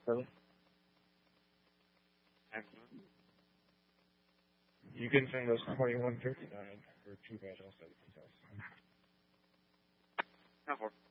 Really? Excellent. You can send us 2139 for 2 badge, I'll send it to us. Now for.